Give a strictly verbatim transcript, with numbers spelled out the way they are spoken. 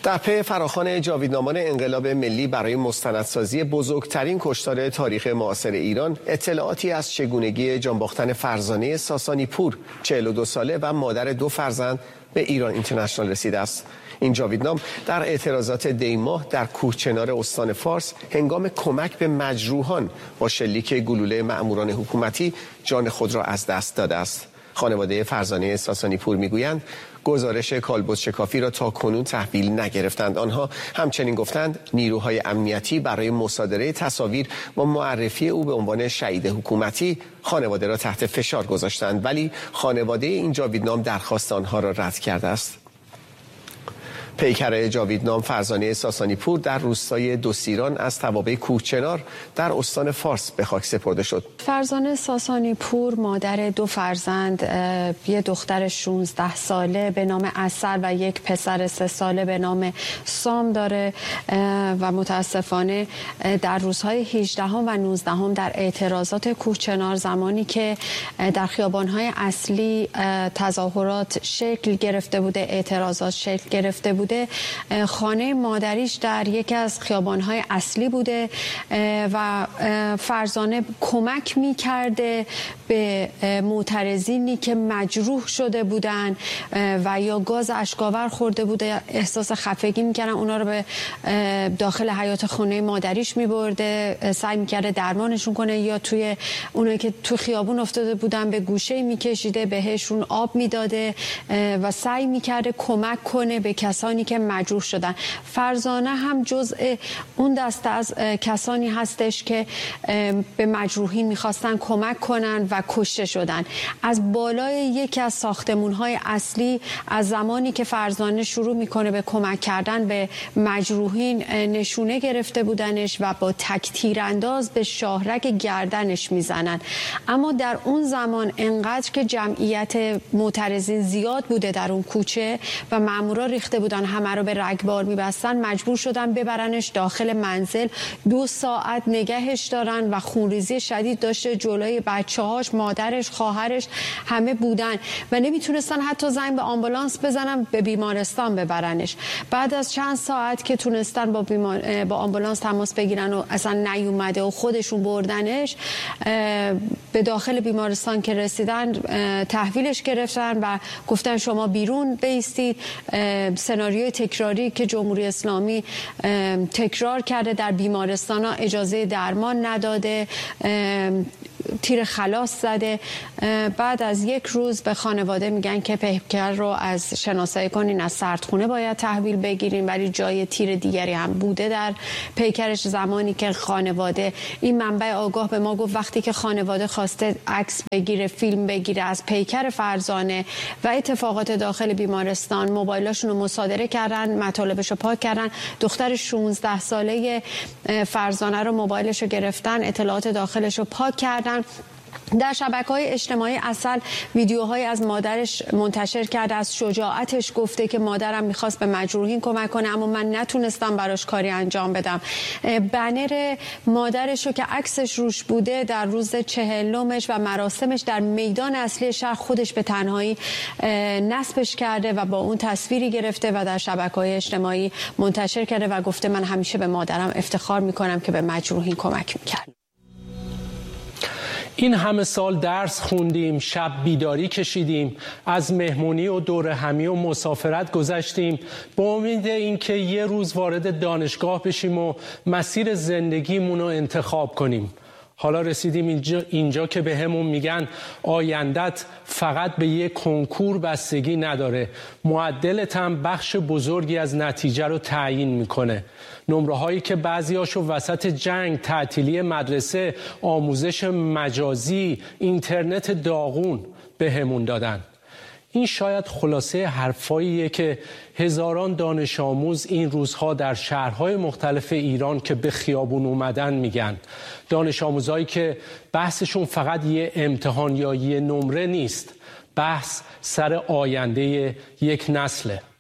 در پی فراخوان جاویدنامان انقلاب ملی برای مستندسازی بزرگترین کشتار تاریخ معاصر ایران، اطلاعاتی از چگونگی جانباختن فرزانه ساسانی پور، چهل و دو ساله و مادر دو فرزند، به ایران اینترنشنال رسیده است. این جاویدنام در اعتراضات دیماه در کوهچنار استان فارس هنگام کمک به مجروحان با شلیک گلوله مأموران حکومتی جان خود را از دست داده است. خانواده فرزانه ساسانی پور میگویند گزارش کالبد شکافی را تا کنون تحویل نگرفتند. آنها همچنین گفتند نیروهای امنیتی برای مصادره تصاویر و معرفی او به عنوان شهید حکومتی خانواده را تحت فشار گذاشتند، ولی خانواده این جاویدنام درخواست آنها را رد کرده است. پیکر جاویدنام فرزانه ساسانی پور در روستای دوسیران از توابع کوهچنار در استان فارس به خاک سپرده شد. فرزانه ساسانی پور مادر دو فرزند، یه دختر شانزده ساله به نام عسل و یک پسر سه ساله به نام سام داره و متاسفانه در روزهای هجدهم و نوزدهم در اعتراضات کوهچنار، زمانی که در خیابان‌های اصلی تظاهرات شکل گرفته بوده، اعتراضات شکل گرفته بوده، خانه مادریش در یکی از خیابان‌های اصلی بوده و فرزانه کمک می‌کرده به معترضینی که مجروح شده بودن و یا گاز اشک‌آور خورده بوده، احساس خفگی می‌کردن، اونا رو به داخل حیاط خونه مادریش می‌برده، سعی می‌کرده درمانشون کنه، یا توی اونایی که تو خیابون افتاده بودن به گوشه می‌کشیده، بهشون آب می‌داده و سعی می‌کرده کمک کنه به کسانی که مجروح شدن. فرزانه هم جزء اون دسته از کسانی هستش که به مجروحین میخواستن کمک کنن و کشته شدن. از بالای یکی از ساختمان‌های اصلی از زمانی که فرزانه شروع میکنه به کمک کردن به مجروحین نشونه گرفته بودنش و با تک تیرانداز به شاهرگ گردنش میزنن. اما در اون زمان انقدر که جمعیت معترضین زیاد بوده در اون کوچه و مامورا ریخته بودن، همه رو به رگبار میبستن، مجبور شدن ببرنش داخل منزل، دو ساعت نگهش دارن و خونریزی شدید داشته، جلوی بچه‌هاش، مادرش، خواهرش همه بودن و نمیتونستن حتی زنگ به آمبولانس بزنن به بیمارستان ببرنش. بعد از چند ساعت که تونستن با بیمار... با آمبولانس تماس بگیرن و اصلا نیومده و خودشون بردنش به داخل بیمارستان که رسیدن تحویلش گرفتن و گفتن شما بیرون بایستید. سناریوی تکراری که جمهوری اسلامی تکرار کرده در بیمارستان ها، اجازه درمان نداده، تیر خلاص زده. بعد از یک روز به خانواده میگن که پیکر رو از شناسایی کنین، از سردخونه باید تحویل بگیرین، ولی جای تیر دیگری هم بوده در پیکرش. زمانی که خانواده، این منبع آگاه به ما گفت وقتی که خانواده خواسته عکس بگیره، فیلم بگیره از پیکر فرزانه و اتفاقات داخل بیمارستان، موبایلاشون رو مصادره کردن، مطالبش رو پاک کردن. دختر شانزده ساله فرزانه رو موبایلش رو گرفتن، اطلاعات داخلش رو پاک کردن. در شبکه‌های اجتماعی عسل ویدیوهای از مادرش منتشر کرده، از شجاعتش گفته که مادرم میخواست به مجروحین کمک کنه اما من نتونستم براش کاری انجام بدم. بنر مادرش رو که عکسش روش بوده در روز چهلمش و مراسمش در میدان اصلی شهر خودش به تنهایی نصبش کرده و با اون تصویری گرفته و در شبکه‌های اجتماعی منتشر کرده و گفته من همیشه به مادرم افتخار میکنم که به مجروحین کمک میکرد. این همه سال درس خوندیم، شب بیداری کشیدیم، از مهمونی و دوره همی و مسافرت گذشتیم با امید اینکه یه روز وارد دانشگاه بشیم و مسیر زندگیمون رو انتخاب کنیم. حالا رسیدیم اینجا, اینجا که به همون میگن آیندت فقط به یک کنکور بستگی نداره، معدلت هم بخش بزرگی از نتیجه رو تعیین میکنه. نمره هایی که بعضی هاشو وسط جنگ، تعطیلی مدرسه، آموزش مجازی، اینترنت داغون به همون دادن. این شاید خلاصه حرفاییه که هزاران دانش آموز این روزها در شهرهای مختلف ایران که به خیابون اومدن میگن. دانش آموزایی که بحثشون فقط یه امتحان یا یه نمره نیست، بحث سر آینده یک نسله.